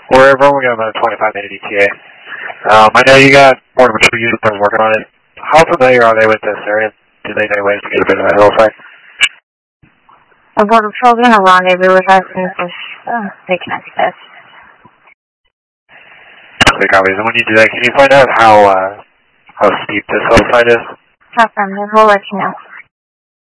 We're rolling on a 25-minute ETA. I know you got Border Patrol uniforms working on it. How familiar are they with this area? Do they know ways to get a bit of that hillside? The Border Patrol's going to rendezvous with us and they can access. Okay, copies. And when you do that, can you find out how steep this hillside is? Affirmative. We'll let you know.